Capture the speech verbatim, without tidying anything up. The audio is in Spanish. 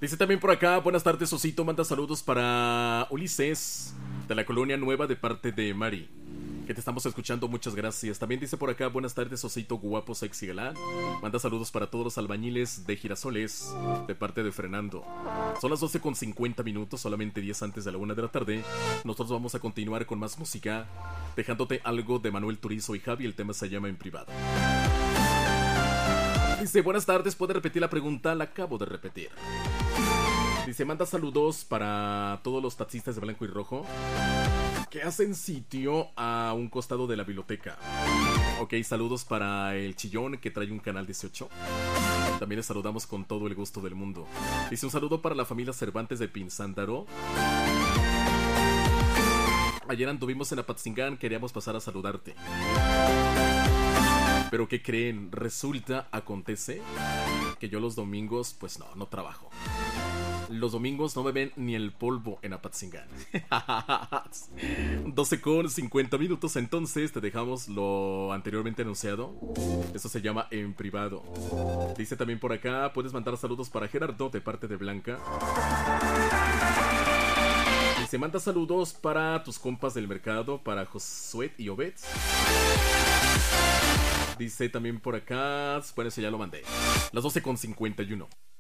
Dice también por acá, buenas tardes, Osito. Manda saludos para Ulises, de la Colonia Nueva, de parte de Mari, que te estamos escuchando, muchas gracias. También dice por acá, buenas tardes, Osito guapo, sexy galán. Manda saludos para todos los albañiles de Girasoles, de parte de Fernando. Son las doce con cincuenta minutos, solamente diez antes de la una de la tarde. Nosotros vamos a continuar con más música, dejándote algo de Manuel Turizo y Javi. El tema se llama En Privado. Dice, buenas tardes, ¿puede repetir la pregunta? La acabo de repetir. Dice, manda saludos para todos los taxistas de blanco y rojo que hacen sitio a un costado de la biblioteca. Ok, saludos para el Chillón, que trae un canal dieciocho. También les saludamos con todo el gusto del mundo. Dice, un saludo para la familia Cervantes de Pinzándaro. Ayer anduvimos en Apatzingán, queríamos pasar a saludarte. Pero ¿qué creen? Resulta, acontece que yo los domingos, pues no, no trabajo. Los domingos no me ven ni el polvo en Apatzingán. doce con cincuenta minutos, entonces te dejamos lo anteriormente anunciado. Eso se llama En Privado. Dice también por acá, puedes mandar saludos para Gerardo, de parte de Blanca. Dice, manda saludos para tus compas del mercado, para Josué y Obed. Dice también por acá, bueno, eso ya lo mandé. Las doce con cincuenta y uno.